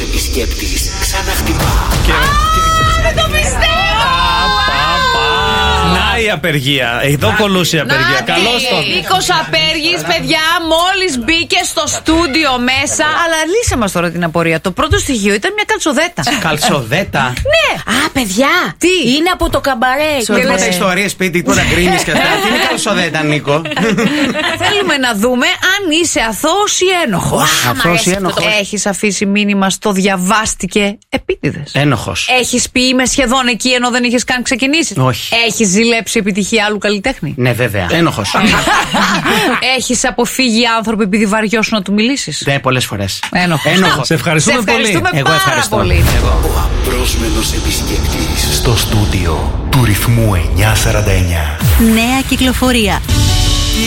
επισκέπτης ξαναχτυπά. Δεν το πιστεύω! Να η απεργία. Εδώ κολούσε η απεργία. Καλώς τον. Νίκος Απέργης, παιδιά, μόλις μπήκε στο στούντιο μέσα. Αλλά λύσε μας τώρα την απορία. Το πρώτο στοιχείο ήταν μια καλτσοδέτα. Καλτσοδέτα. Ναι. Α, παιδιά! Τι? Είναι από το καμπαρέ. Τίποτα ιστορίες σπίτι, τίποτα γκρίνεις και αυτά. Τι είναι καλτσοδέτα, Νίκο? Θέλουμε να δούμε αν είσαι αθώος ή ένοχος. Αθώος ή ένοχος? Έχεις αφήσει μήνυμα στο διαβάστηκε επίτηδες? Ένοχος. Έχεις πει είμαι σχεδόν εκεί ενώ δεν είχες καν ξεκινήσει? Όχι. Έχεις ζηλέψει επιτυχία άλλου καλλιτέχνη? Ναι, βέβαια. Ένοχος. Έχεις αποφύγει άνθρωπο επειδή βαριώσου να του μιλήσεις? Ναι, πολλές φορές. Ένοχος. Σε ευχαριστούμε πολύ. ευχαριστούμε Εγώ πάρα ευχαριστώ. πολύ. Ο απρόσμενος επισκέπτης στο στούντιο του ρυθμού 949. Νέα κυκλοφορία.